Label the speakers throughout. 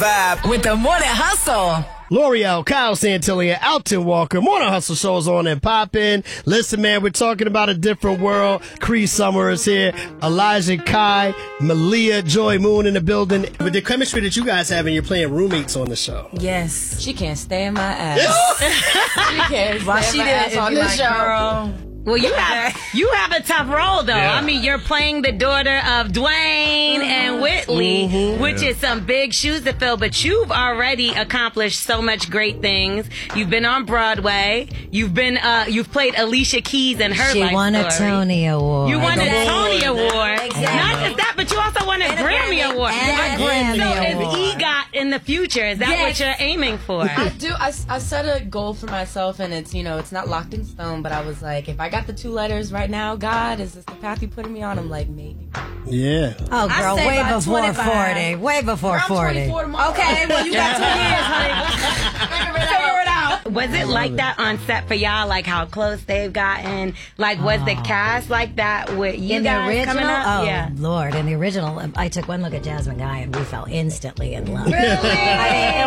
Speaker 1: Vibe
Speaker 2: with the Morning Hustle.
Speaker 3: L'Oreal, Kyle Santilli, and Alton Walker. Morning Hustle shows on and poppin'. Listen, man, we're talking about a different world. Cree Summer is here. Elijah Kai, Malia, Joy Moon in the building. With the chemistry that you guys have, and you're playing roommates on the show.
Speaker 2: Yes.
Speaker 4: She can't stand my ass. She can't stand my ass on the show.
Speaker 2: Girl.
Speaker 5: Well, you have a tough role, though. Yeah. I mean, you're playing the daughter of Dwayne and Whitley, which is some big shoes to fill, but you've already accomplished so much great things. You've been on Broadway. You've played Alicia Keys in her life story.
Speaker 6: She won a Tony Award.
Speaker 5: You won a Tony Award.
Speaker 6: Exactly.
Speaker 5: Not just that, but you also won a Grammy Award.
Speaker 6: And a Grammy Award.
Speaker 5: Is EGOT in the future? Is that what you're aiming for?
Speaker 4: I do. I set a goal for myself, and it's not locked in stone, but I was like, if I got the 2 letters right now, God, is this the path you putting me on? I'm like, maybe.
Speaker 3: Yeah.
Speaker 6: Oh, girl, way before
Speaker 4: 25.
Speaker 6: 40. Way before 40.
Speaker 4: 24 tomorrow. Okay, well, you got 2 years, honey. Figure it out.
Speaker 5: Was it like that on set for y'all? Like how close they've gotten? Like, was the cast like that with you
Speaker 6: in
Speaker 5: guys
Speaker 6: the original?
Speaker 5: coming up?
Speaker 6: Oh,
Speaker 5: yeah.
Speaker 6: Lord. In the original, I took one look at Jasmine Guy and we fell instantly in love.
Speaker 5: Really?
Speaker 6: I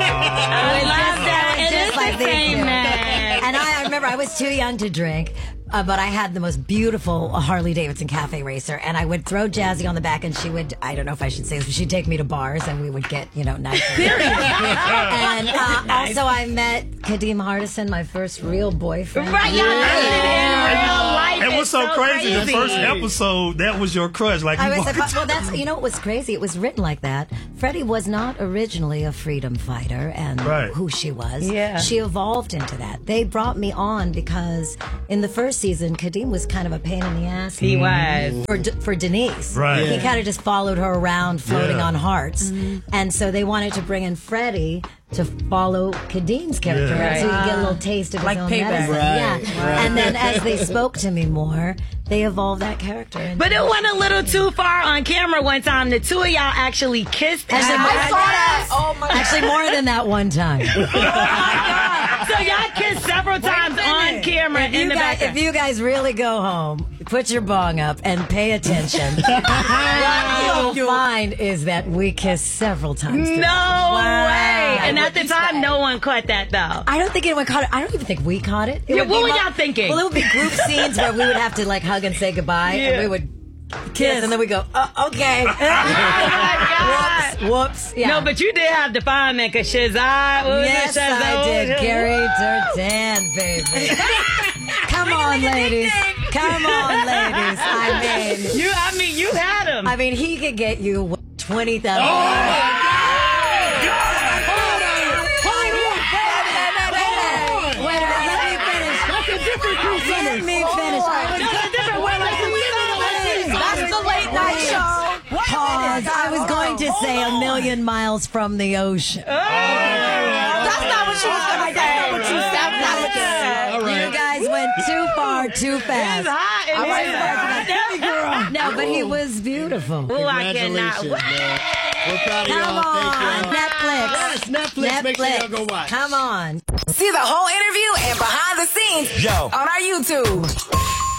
Speaker 5: love that.
Speaker 6: It was
Speaker 5: Just
Speaker 6: like
Speaker 5: the same,
Speaker 6: these.
Speaker 5: man.
Speaker 6: And I remember I was too young to drink. But I had the most beautiful Harley Davidson cafe racer, and I would throw Jazzy on the back, and she would, I don't know if I should say this, but she'd take me to bars, and we would get, nice. And also I met Kadeem Hardison, my first real boyfriend.
Speaker 5: Right, y'all met in real life.
Speaker 7: And what's so crazy, the first episode, that was your crush. Like,
Speaker 6: well, that's, what was crazy? It was written like that. Freddie was not originally a freedom fighter and who she was.
Speaker 5: Yeah.
Speaker 6: She evolved into that. They brought me on because in the first season, Kadeem was kind of a pain in the ass.
Speaker 5: He was.
Speaker 6: For Denise.
Speaker 7: Right.
Speaker 6: He kind of just followed her around floating on hearts. And so they wanted to bring in Freddie to follow Kadeem's character.
Speaker 5: Yeah.
Speaker 6: So you get a little taste of his own
Speaker 4: payback.
Speaker 6: medicine.
Speaker 3: Right.
Speaker 6: Yeah. And then as they spoke to me more, they evolved that character.
Speaker 5: But it went a little too far on camera one time. The 2 of y'all actually kissed.
Speaker 6: I
Speaker 4: saw that. Oh my God.
Speaker 6: Actually, more than that one time.
Speaker 5: Oh my God. So y'all kissed several times on camera in the background.
Speaker 6: If you guys really go home, put your bong up and pay attention. What you'll find is that we kissed several times.
Speaker 5: No way. And at the time, no one caught that, though.
Speaker 6: I don't think anyone caught it. I don't even think we caught it.
Speaker 5: What were y'all thinking?
Speaker 6: Well, it would be group scenes where we would have to hug and say goodbye, and we would kiss, and then we go, okay.
Speaker 5: Oh my God.
Speaker 6: Whoops. Yeah.
Speaker 5: No, but you did have the fireman, because Shazai was
Speaker 6: Yes, I did. Gary Durdan, baby. Come on, ladies. Come on, ladies.
Speaker 5: I mean, you had him.
Speaker 6: I mean, he could get you 20,000. Let me finish.
Speaker 4: That's the late night show.
Speaker 6: Pause. I was going to say a million miles from the ocean.
Speaker 4: That's not what she was going to say. That's not what you said.
Speaker 6: You guys went too far, too fast. No, but he was beautiful.
Speaker 5: Oh, I cannot.
Speaker 3: Congratulations, man. We're proud of
Speaker 6: Come
Speaker 3: y'all.
Speaker 6: on,
Speaker 3: Thank y'all.
Speaker 6: Netflix.
Speaker 3: Yes, Netflix. Make sure y'all go watch.
Speaker 6: Come on.
Speaker 2: See the whole interview and behind the scenes on our YouTube.